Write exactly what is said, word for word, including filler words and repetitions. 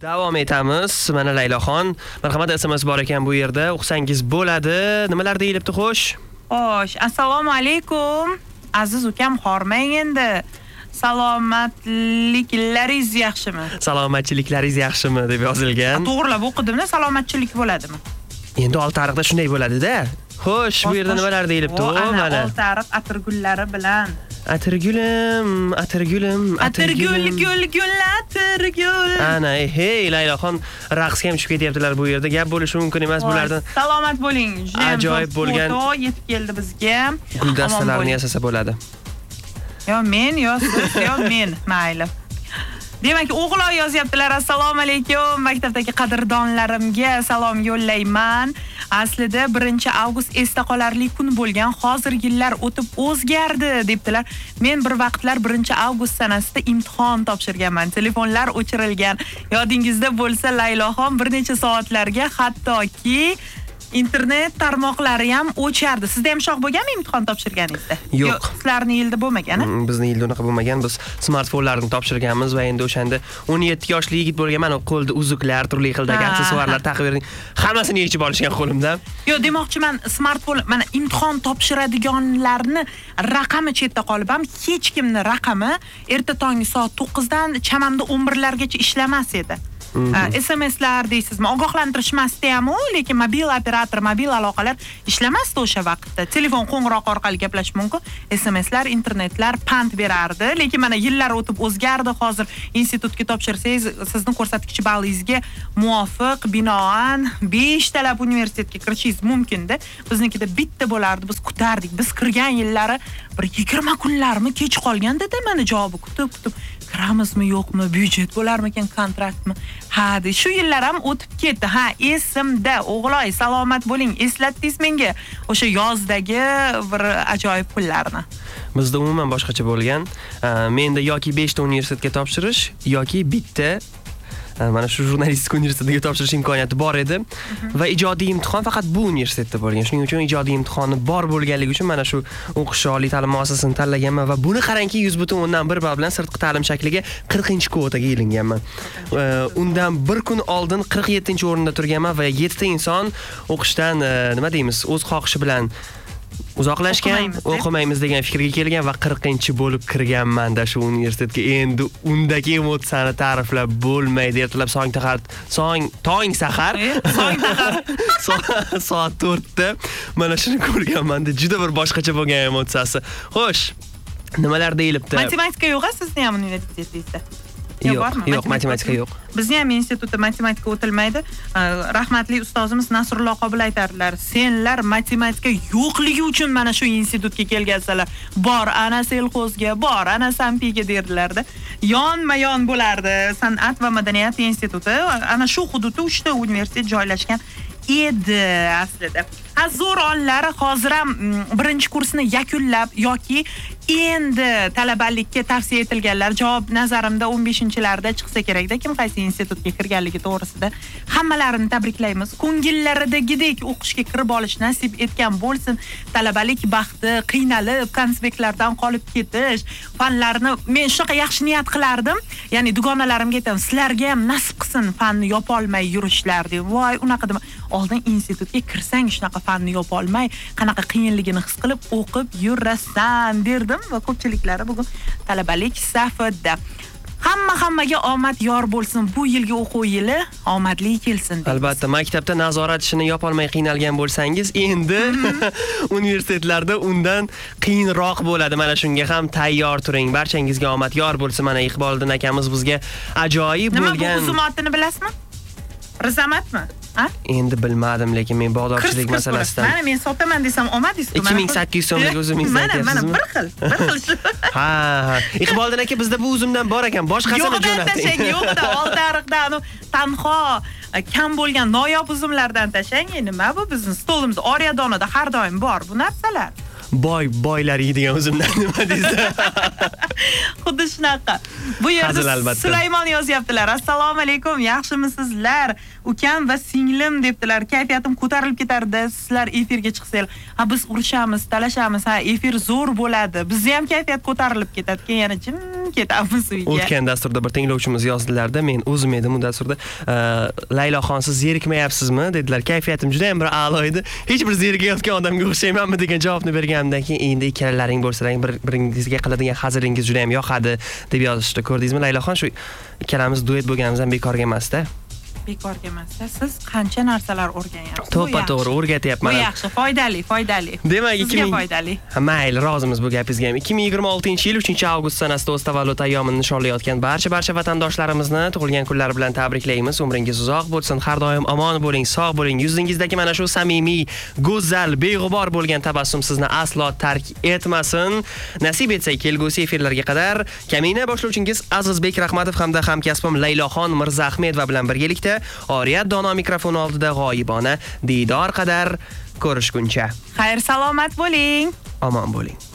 Davom etamiz. Mana Layloxon, marhamat, S M S bor ekan bu yerda. O'qisangiz bo'ladi. Nimalar deyilibdi xo'sh? Xo'sh, assalomu alaykum. Aziz ukam, hormang endi. Salomatliklaringiz yaxshimi? Salomatchiliklaringiz yaxshimi deb yozilgan. To'g'rilab o'qidim-da, salomatchilik bo'ladimi? Endi Oltiariqda shunday bo'ladi-da. Xo'sh, bu yerda nimalar deyilibdi? Mana Oltiariq atirgullari bilan. Atirgulim, atirgulim, atirgul, gul, gul, atirgul. Ana, hey, Layloxon raqsga ham tushib ketyaptilar bu yerda. Gap bo'lishi mumkin emas bulardan. Salomat bo'ling. Ajoyib bo'lgan foto yetib keldi bizga. Guldastalarini yasasa bo'ladi. Yo men, yo siz, yo men, mayli. Demak, o'g'illar yozyaptilar. Assalomu alaykum. Maktabdagi qadrdonlarimga salom yo'llayman. Aslida birinchi avgust esda qolarli kun bo'lgan, hozir yillar o'tib o'zgardi debdilar. Men bir vaqtlar birinchi avgust sanasida imtihon topshirganman. Telefonlar o'chirilgan. Yodingizda bo'lsa, Layloxon bir necha soatlarga hattoki internet tarmoqlari ham o'chardi. Sizda ham shoq bo'lganmi imtihon topshirganingizda? Yo'q. Sizlarning yilda bo'lmagan, a? Bizning yilda unaqa bo'lmagan. Biz smartfonlarni topshirganmiz va endi o'shanda o'n yetti yoshli yigit bo'lganman, qo'lda uzuklar, turli xildagi aksessuarlar taqib bering. Hammasini yechib olishgan qo'limda. Yo'q, demoqchiman, smartfon, mana imtihon topshiradiganlarni raqami chetda qolib ham hech kimni raqami erta tongi soat to'qqizdan chamamda o'n birlargacha ishlamas edi. S M Slar deysizmi? Ogohlantirishmasdi ham, lekin mobil operator, mobil aloqalar ishlamasdi o'sha vaqtda. Telefon qo'ng'iroq orqali gaplash mumkin. S M Slar, internetlar pand berardi, lekin mana yillar o'tib o'zgardi. Hozir institutga topshirsangiz, sizning ko'rsatkich ballingizga muvofiq binoan besh talab universitetga kirishingiz mumkin-da. Biznikida bitta bo'lardi, biz kutardik. Biz kirgan yillari bir yigirma kunlarmi kech qolganda-da mana javobi kutib-kutib kiramizmi, yo'qmi, byudjet bo'larmikan, kontraktmi? Ha, de shu yillar ham o'tib ketdi. Ha, esimda. O'g'loy, salomat bo'ling. Eslatdingiz menga o'sha yozdagi bir ajoyib kunlarni. Bizda umuman boshqacha bo'lgan. Menda yoki besh ta universitetga topshirish yoki bitta mana shu jurnalistika universitetiga topshirish imkoniyati bor edi va ijodiy imtihon faqat bu universitetda bo'lgan. Shuning uchun ijodiy imtihoni bor bo'lganligi uchun mana shu o'qish oliy ta'lim muassasasini tanlaganman va buni qarangki yuz butun o'ndan bir ball bilan sirtqi ta'lim shakliga qirqinchi kvotaga ilinganman. Undan bir kun oldin qirq yettinchi o'rinda turganman va yettita inson o'qishdan nima deymiz, o'z xohishi bilan uzoqlashgan, o'qimaymiz degan fikrga kelgan va qirqinchi bo'lib kirganman-da shu universitetga. Endi undagi emotsiyani ta'riflab bo'lmaydi. Ertalab song tahar, song tong sahar, song tahar soat to'rtda mana shuni ko'rganman-da. Juda bir boshqacha bo'lgan emotsiyasi. Xo'sh, nimalar deyilibdi? Matematika yo'q-a sizning ham universitetingizda? Yo'q, yo'q, matematika yo'q. Bizning ham institutda matematika o'tilmaydi. Rahmatli ustozimiz Nasrullo Qobil aytardilar, senlar matematika yo'qligi uchun mana shu institutga kelgansalar. Bor ana selxozga, bor ana Sampiga derdilarda. Yonma-yon bo'lardi. San'at va madaniyat instituti ana shu hududda uchta universitet joylashgan edi aslida. Ha, zo'r onlari hozir ham birinchi kursni yakunlab yoki endi talabalikka tavsiya etilganlar javob nazarimda o'n beshinchilarda chiqsa kerakda, kim qaysi institutga kirganligi to'g'risida hammalarini tabriklaymiz. Ko'ngillaridagidek o'qishga kirib olish nasib etgan bo'lsin. Talabalik baxti, qiynalib, konspektlardan qolib ketish, fanlarni men shunaqa yaxshi niyat qilardim. Ya'ni dugonalarimga aytaman, sizlarga ham nasib qilsin fanni yopolmay yurishlar deb. Voy, unaqa dema. Oldin institutga kirsang shunaqa fanni yopolmay, qanaqa qiyinligini his qilib o'qib yurasan derdim va ko'pchiliklari bugun talabalik safida. Hamma hammaga omad yor bo'lsin. Bu yilgi o'quv yili omadli kelsin. Albatta, maktabda nazorat ishini yopolmay qiynalgan bo'lsangiz, endi universitetlarda undan qiyinroq bo'ladi. Mana shunga ham tayyor turing. Barchangizga omad yor bo'lsin. Mana Iqboldin akamiz bizga ajoyib bo'lgan. Nima bu uzumotini bilasizmi? Rizamatmi? Ha? Endi bilmadim, lekin men bog'dorchilik masalasidan. Mana men sotaman desam omadingizku. ikki ming sakkiz yuz so'mlik uzumingizni aytyapsizmi? Mana, mana bir xil, bir xil shu. Ha, ha. Iqboldin aka, bizda bu uzumdan bor ekan, boshqasini jo'nating. Yo'q, yo'qda, Oltiariqdan tanho kam bo'lgan noyob uzumlardan tashang. Nima bu bizning stolimiz Oryadonada har doim bor bu narsalar. Boy, boylar yeydigan uzumdan nima deysiz? Xuddi shunaqa. Bu Hazil yerda albatta. Sulaymon yozyaptilar. Assalomu alaykum, yaxshimisizlar? Ukam va singlim debdilar. Kayfiyatim ko'tarilib ketardi. Sizlar efirga chiqsanglar. Ha biz urishamiz, talashamiz. Ha, efir zo'r bo'ladi. Bizni ham kayfiyat ko'tarilib ketadi. Keyin yana jim ketamiz uyga. O'tgan dasturda bir tinglovchimiz yozdilarda, men o'zim edim u dasturda. Layloxon, siz zerikmayapsizmi dedilar. Kayfiyatim juda ham bir a'lo edi. Hech bir zerikayotgan odamga o'xshaymanmi degan javobni berganimdan keyin endi ikkalalaring bo'lsalaring bir-biringizga qiladigan hazilingiz juda ham yoqadi deb yozishdi. Ko'rdingizmi Layloxon, shu ikkalamiz duet bo'lganimiz ham bekorga emas-da. Bekorga emas-da. Siz qancha narsalar o'rganyapsiz? To'ppa-to'g'ri o'rgatyapman. Bu yaxshi, foydali, foydali. Demak, Sizga foydali. Mayli, rozimiz bu gapingizga ham. ikki ming yigirma oltinchi yil uchinchi avgust sanasida o'z tavallud ayyomini nishonlayotgan barcha barcha vatandoshlarimizni tug'ilgan kunlari bilan tabriklaymiz. Umringiz uzoq bo'lsin, har doim omon bo'ling, sog' bo'ling. Yuzingizdagi mana shu samimiy, go'zal, beg'ubor bo'lgan tabassum sizni aslo tark etmasin. Nasib etsa, kelgusi efirlarga qadar kamina boshlovchingiz Azizbek Rahmatov hamda hamkasbim Layloxon Mirzahmedova bilan birgalikda Oriyat dono mikrofoni oldida g'oyibona diydor qadar ko'rishguncha. Xayr, salomat bo'ling. Omon bo'ling.